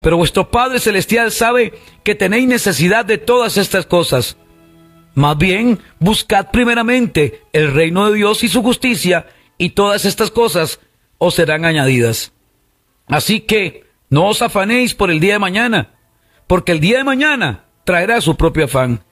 Pero vuestro Padre Celestial sabe que tenéis necesidad de todas estas cosas. Más bien, buscad primeramente el reino de Dios y su justicia, y todas estas cosas os serán añadidas. Así que no os afanéis por el día de mañana, porque el día de mañana traerá su propio afán.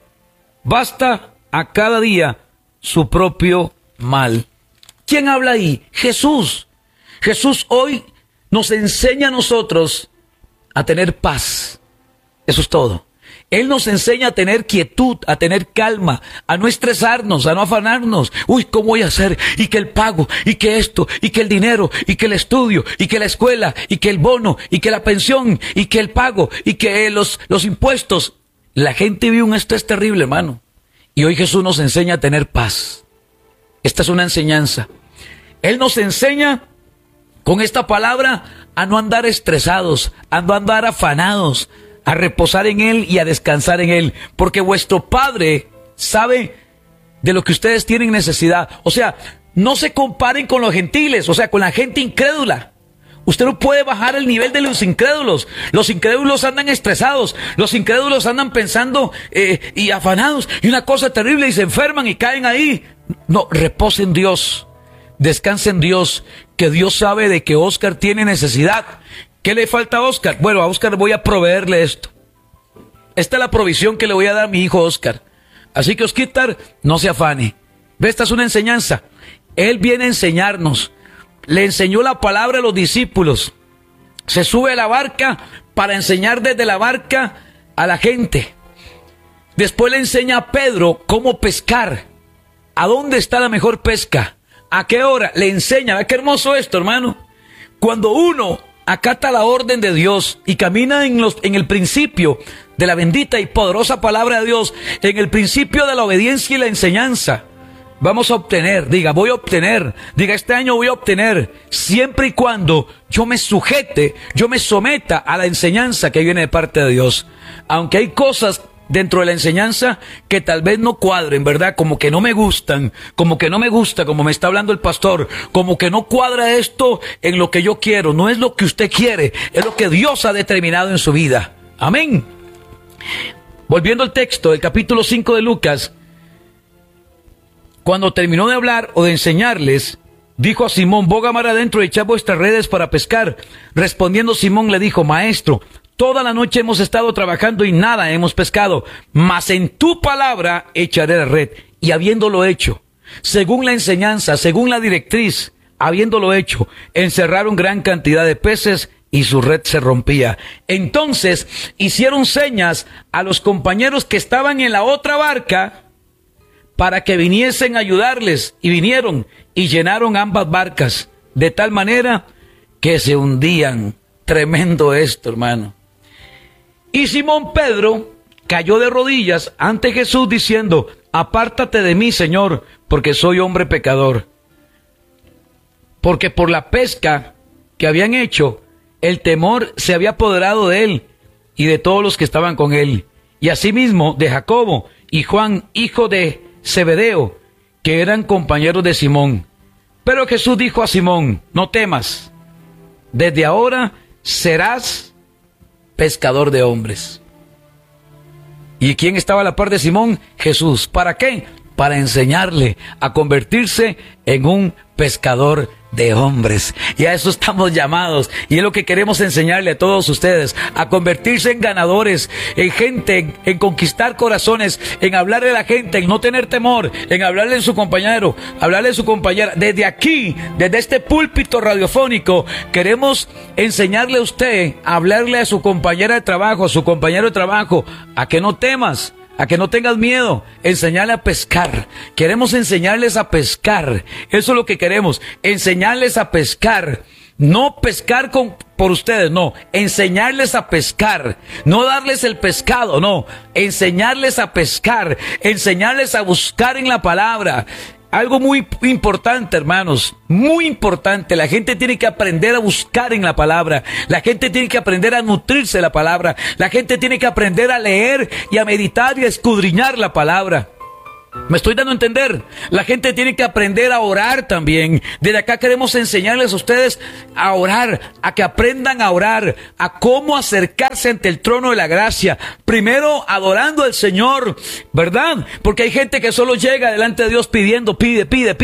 Basta a cada día su propio mal. ¿Quién habla ahí? Jesús. Jesús hoy nos enseña a nosotros a tener paz. Eso es todo. Él nos enseña a tener quietud, a tener calma, a no estresarnos, a no afanarnos. Uy, ¿cómo voy a hacer? Y que el pago, y que esto, y que el dinero, y que el estudio, y que la escuela, y que el bono, y que la pensión, y que el pago, y que los impuestos. La gente vive un estrés terrible, hermano. Y hoy Jesús nos enseña a tener paz. Esta es una enseñanza. Él nos enseña con esta palabra a no andar estresados, a no andar afanados, a reposar en Él y a descansar en Él, porque vuestro Padre sabe de lo que ustedes tienen necesidad. O sea, no se comparen con los gentiles, o sea, con la gente incrédula. Usted no puede bajar el nivel de los incrédulos. Los incrédulos andan estresados, los incrédulos andan pensando y afanados, y una cosa terrible, y se enferman y caen ahí. No, reposen en Dios, descansen en Dios, que Dios sabe de que Oscar tiene necesidad. ¿Qué le falta a Oscar? Bueno, a Oscar voy a proveerle esto. Esta es la provisión que le voy a dar a mi hijo Oscar. Así que Osquitar, no se afane. Ve, esta es una enseñanza. Él viene a enseñarnos. Le enseñó la palabra a los discípulos. Se sube a la barca para enseñar desde la barca a la gente. Después le enseña a Pedro cómo pescar. ¿A dónde está la mejor pesca? ¿A qué hora? Le enseña. ¿Ve qué hermoso esto, hermano? Cuando uno acata la orden de Dios y camina en el principio de la bendita y poderosa palabra de Dios, en el principio de la obediencia y la enseñanza, vamos a obtener. Diga, voy a obtener. Diga, este año voy a obtener, siempre y cuando yo me sujete, yo me someta a la enseñanza que viene de parte de Dios. Aunque hay cosas dentro de la enseñanza que tal vez no cuadren, ¿verdad? Como que no me gustan, como que no me gusta, como me está hablando el pastor, como que no cuadra esto en lo que yo quiero. No es lo que usted quiere, es lo que Dios ha determinado en su vida. Amén. Volviendo al texto del capítulo 5 de Lucas, cuando terminó de hablar o de enseñarles, dijo a Simón: boga mar adentro y echad vuestras redes para pescar. Respondiendo Simón le dijo: Maestro, toda la noche hemos estado trabajando y nada hemos pescado, mas en tu palabra echaré la red. Y habiéndolo hecho, según la enseñanza, según la directriz, habiéndolo hecho, encerraron gran cantidad de peces y su red se rompía. Entonces hicieron señas a los compañeros que estaban en la otra barca para que viniesen a ayudarles, y vinieron y llenaron ambas barcas, de tal manera que se hundían. Tremendo esto, hermano. Y Simón Pedro cayó de rodillas ante Jesús diciendo: apártate de mí, Señor, porque soy hombre pecador. Porque por la pesca que habían hecho, el temor se había apoderado de él y de todos los que estaban con él, y asimismo de Jacobo y Juan, hijo de Zebedeo, que eran compañeros de Simón. Pero Jesús dijo a Simón: no temas, desde ahora serás pescador de hombres. ¿Y quién estaba a la par de Simón? Jesús. ¿Para qué? Para enseñarle a convertirse en un pescador de hombres. Y a eso estamos llamados, y es lo que queremos enseñarle a todos ustedes: a convertirse en ganadores, en gente, en conquistar corazones, en hablarle a la gente, en no tener temor, en hablarle a su compañero, hablarle a su compañera. Desde aquí, desde este púlpito radiofónico, queremos enseñarle a usted, a hablarle a su compañera de trabajo, a su compañero de trabajo, a que no temas, a que no tengas miedo, enseñarle a pescar. Queremos enseñarles a pescar. Eso es lo que queremos, enseñarles a pescar. No pescar por ustedes, no. Enseñarles a pescar. No darles el pescado, no. Enseñarles a pescar. Enseñarles a buscar en la palabra. Algo muy importante, hermanos, muy importante. La gente tiene que aprender a buscar en la palabra. La gente tiene que aprender a nutrirse de la palabra. La gente tiene que aprender a leer y a meditar y a escudriñar la palabra. ¿Me estoy dando a entender? La gente tiene que aprender a orar también. Desde acá queremos enseñarles a ustedes a orar, a que aprendan a orar, a cómo acercarse ante el trono de la gracia. Primero adorando al Señor, ¿verdad? Porque hay gente que solo llega delante de Dios pidiendo, pide.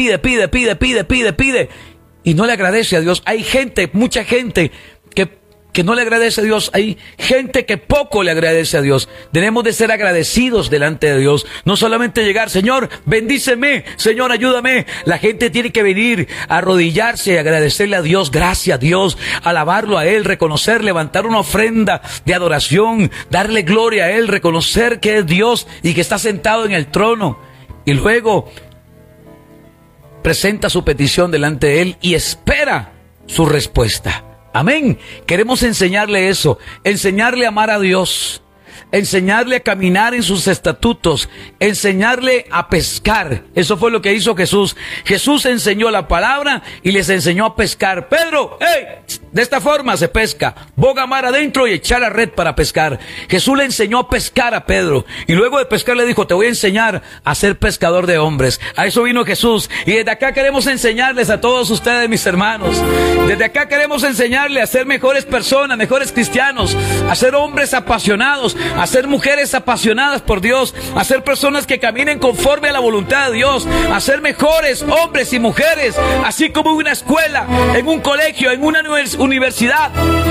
Y no le agradece a Dios. Hay gente, mucha gente que no le agradece a Dios. Hay gente que poco le agradece a Dios. Tenemos de ser agradecidos delante de Dios. No solamente llegar, Señor, bendíceme, Señor, ayúdame. La gente tiene que venir a arrodillarse y agradecerle a Dios. Gracias, Dios. Alabarlo a Él, reconocer, levantar una ofrenda de adoración, darle gloria a Él, reconocer que es Dios y que está sentado en el trono. Y luego presenta su petición delante de Él y espera su respuesta. Amén. Queremos enseñarle eso, enseñarle a amar a Dios, enseñarle a caminar en sus estatutos, enseñarle a pescar. Eso fue lo que hizo Jesús. Jesús enseñó la palabra y les enseñó a pescar. Pedro, de esta forma se pesca. Boga mar adentro y echar la red para pescar. Jesús le enseñó a pescar a Pedro. Y luego de pescar le dijo, te voy a enseñar a ser pescador de hombres. A eso vino Jesús. Y desde acá queremos enseñarles a todos ustedes, mis hermanos. Desde acá queremos enseñarles a ser mejores personas, mejores cristianos, a ser hombres apasionados, a ser mujeres apasionadas por Dios, a ser personas que caminen conforme a la voluntad de Dios, a ser mejores hombres y mujeres, así como en una escuela, en un colegio, en una universidad.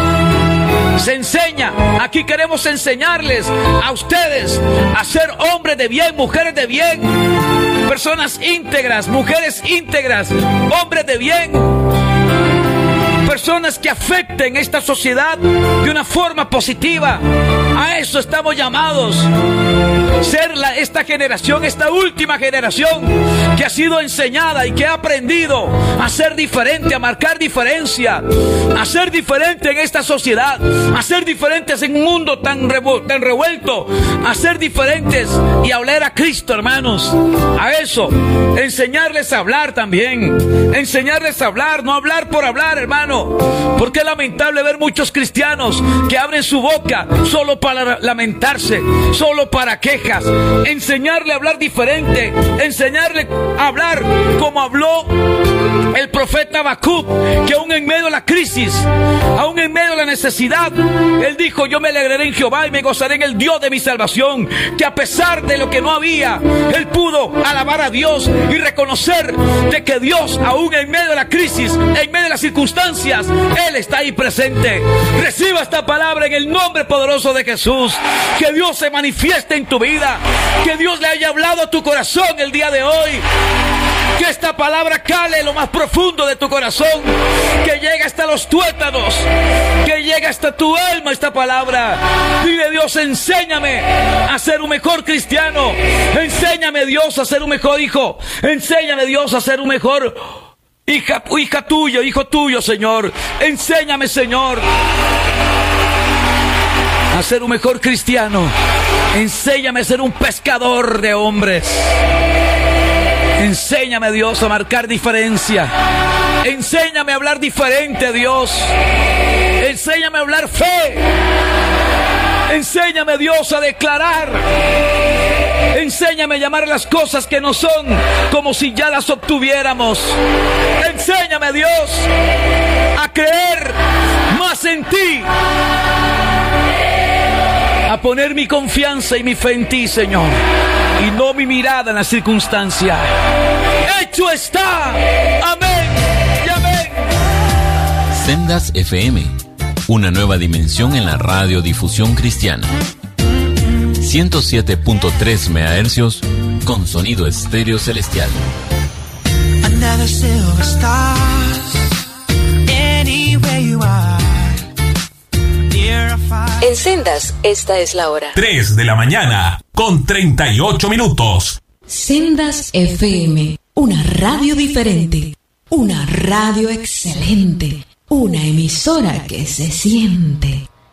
Se enseña, aquí queremos enseñarles a ustedes a ser hombres de bien, mujeres de bien, personas íntegras, mujeres íntegras, hombres de bien, personas que afecten esta sociedad de una forma positiva. A eso estamos llamados. Ser esta generación, esta última generación que ha sido enseñada y que ha aprendido a ser diferente, a marcar diferencia, a ser diferente en esta sociedad, a ser diferentes en un mundo tan revuelto, a ser diferentes y a oler a Cristo, hermanos. A eso, enseñarles a hablar también, enseñarles a hablar, no hablar por hablar, hermano. Porque es lamentable ver muchos cristianos que abren su boca solo para lamentarse, solo para quejas. Enseñarle a hablar diferente, enseñarle a hablar como habló el profeta Habacuc, que aún en medio de la crisis, aún en medio de la necesidad, él dijo, yo me alegraré en Jehová y me gozaré en el Dios de mi salvación. Que a pesar de lo que no había, él pudo alabar a Dios y reconocer de que Dios, aún en medio de la crisis, en medio de las circunstancias, Él está ahí presente. Reciba esta palabra en el nombre poderoso de Jesús. Que Dios se manifieste en tu vida, que Dios le haya hablado a tu corazón el día de hoy. Que esta palabra cale en lo más profundo de tu corazón, que llegue hasta los tuétanos, que llegue hasta tu alma esta palabra. Dile, Dios, enséñame a ser un mejor cristiano, enséñame, Dios, a ser un mejor hijo, enséñame, Dios, a ser un mejor hija tuya, hijo tuyo, Señor. Enséñame, Señor, a ser un mejor cristiano. Enséñame a ser un pescador de hombres. Enséñame, Dios, a marcar diferencia. Enséñame a hablar diferente, Dios. Enséñame a hablar fe. Enséñame, Dios, a declarar. Enséñame a llamar las cosas que no son como si ya las obtuviéramos. Enséñame, Dios, a creer más en ti, a poner mi confianza y mi fe en ti, Señor, y no mi mirada en la circunstancia. Hecho está. Amén y amén. Sendas FM, una nueva dimensión en la radiodifusión cristiana. 107.3 MHz con sonido estéreo celestial. Another silver stars, anywhere you are. En Sendas, esta es la hora. 3 de la mañana, con 38 minutos. Sendas FM, una radio diferente, una radio excelente, una emisora que se siente.